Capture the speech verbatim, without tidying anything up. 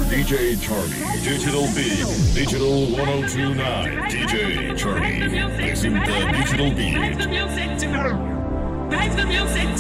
D J Charlie, Digital Beat, Digital one oh two point nine. D J Charlie presenta Digital Beat. Drive the music to